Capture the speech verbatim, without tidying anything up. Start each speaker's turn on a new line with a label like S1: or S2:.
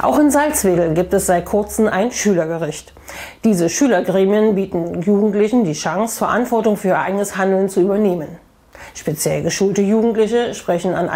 S1: Auch in Salzwedel gibt es seit kurzem ein Schülergericht. Diese Schülergremien bieten Jugendlichen die Chance, Verantwortung für ihr eigenes Handeln zu übernehmen. Speziell geschulte Jugendliche sprechen an